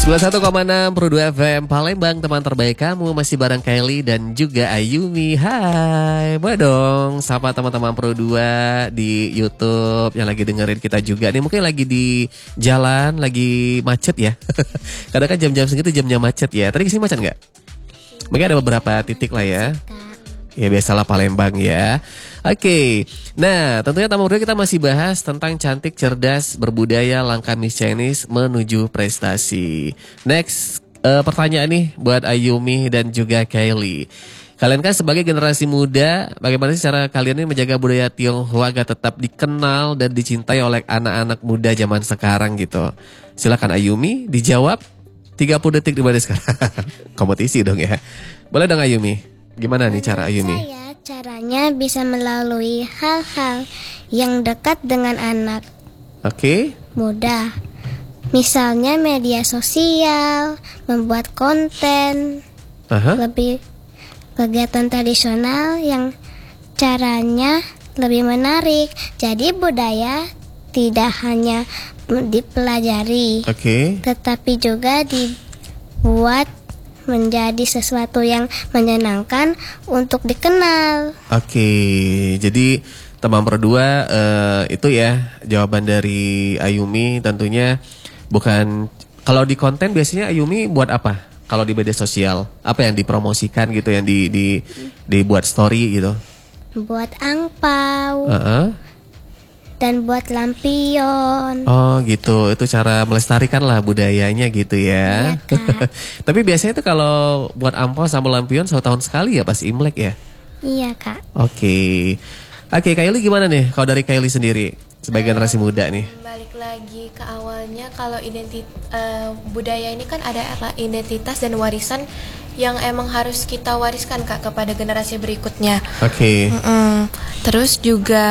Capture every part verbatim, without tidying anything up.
sembilan puluh satu koma enam Pro dua F M Palembang, teman terbaik kamu. Masih bareng Kylie dan juga Ayumi. Hai, boleh dong sapa teman-teman Pro dua di YouTube yang lagi dengerin kita juga nih. Mungkin lagi di jalan, lagi macet ya. Kadang kan jam-jam segitu jamnya macet ya. Tadi kesini macet nggak? Mungkin ada beberapa titik lah ya. Ya biasalah Palembang ya. Oke, nah tentunya tamu berdua kita masih bahas tentang cantik, cerdas, berbudaya, langkah Miss Chinese menuju prestasi. Next, uh, pertanyaan nih buat Ayumi dan juga Kylie. Kalian kan sebagai generasi muda, bagaimana sih cara kalian ini menjaga budaya Tionghoa agar tetap dikenal dan dicintai oleh anak-anak muda zaman sekarang gitu? Silakan Ayumi dijawab. tiga puluh detik dimana sekarang. Kompetisi dong ya. Boleh dong Ayumi. Gimana nih cara Ayumi? Saya caranya bisa melalui hal-hal yang dekat dengan anak. Oke. Okay. Mudah. Misalnya media sosial, membuat konten, Aha. lebih kegiatan tradisional yang caranya lebih menarik. Jadi budaya tidak hanya dipelajari, Oke. Okay. tetapi juga dibuat menjadi sesuatu yang menyenangkan untuk dikenal. Oke, jadi teman berdua uh, itu ya jawaban dari Ayumi. Tentunya bukan, kalau di konten biasanya Ayumi buat apa? Kalau di media sosial apa yang dipromosikan gitu, yang di, di dibuat story gitu? Buat angpau. Uh-uh. Dan buat lampion. Oh gitu, itu cara melestarikan lah budayanya gitu ya. Iya, tapi biasanya itu kalau buat ampau sama lampion satu tahun sekali ya pas Imlek ya? Iya Kak. Oke, oke Kylie gimana nih kalau dari Kylie sendiri sebagai generasi muda nih? Balik lagi ke awalnya, kalau identitas uh, budaya ini kan ada identitas dan warisan yang emang harus kita wariskan Kak kepada generasi berikutnya. Oke. Mm-mm. Terus juga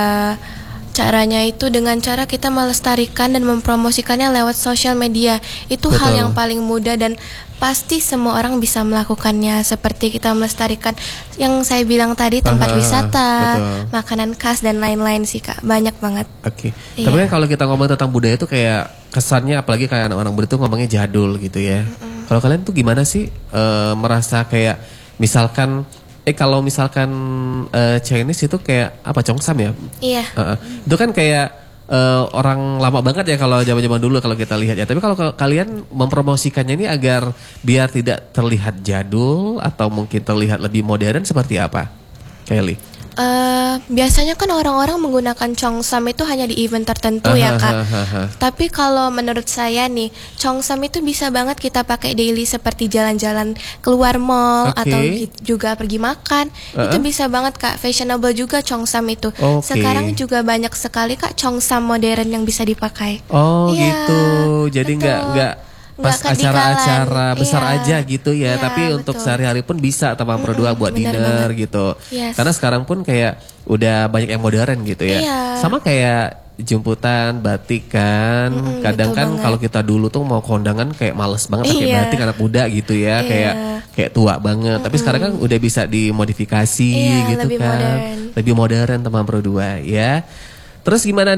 caranya itu dengan cara kita melestarikan dan mempromosikannya lewat sosial media. Itu Betul. Hal yang paling mudah dan pasti semua orang bisa melakukannya. Seperti kita melestarikan yang saya bilang tadi, tempat Aha, wisata, betul. makanan khas dan lain-lain sih Kak. Banyak banget. Oke. Iya. Tapi kan kalau kita ngomong tentang budaya itu kayak kesannya, apalagi kayak anak-anak muda itu ngomongnya jadul gitu ya. Mm-mm. Kalau kalian tuh gimana sih e, merasa kayak misalkan Eh kalau misalkan uh, Chinese itu kayak apa, Cheongsam ya? Iya. Uh, uh. Itu kan kayak uh, orang lama banget ya kalau zaman-zaman dulu kalau kita lihat ya. Tapi kalau ke- kalian mempromosikannya ini agar biar tidak terlihat jadul atau mungkin terlihat lebih modern seperti apa, Kylie? Uh, biasanya kan orang-orang menggunakan Cheongsam itu hanya di event tertentu ya Kak. Tapi kalau menurut saya nih, Cheongsam itu bisa banget kita pakai daily seperti jalan-jalan keluar mall, Okay. atau juga pergi makan. Uh-uh. Itu bisa banget Kak, fashionable juga Cheongsam itu. Okay. Sekarang juga banyak sekali Kak Cheongsam modern yang bisa dipakai. Oh Iya, gitu. Jadi betul. nggak nggak pas Nggak acara-acara kedikalan. besar Iya. aja gitu ya, Iya, tapi untuk betul. sehari-hari pun bisa teman berdua buat benar dinner banget. gitu. Yes. Karena sekarang pun kayak udah banyak yang modern gitu ya. Iya. Sama kayak jemputan, batik kan. Mm-mm, Kadang betul kan banget. kalau kita dulu tuh mau kondangan kayak males banget pakai Iya. batik, anak muda gitu ya, Iya. kayak kayak tua banget. Tapi sekarang kan udah bisa dimodifikasi Iya, gitu lebih kan. modern. Lebih modern teman berdua ya. Terus gimana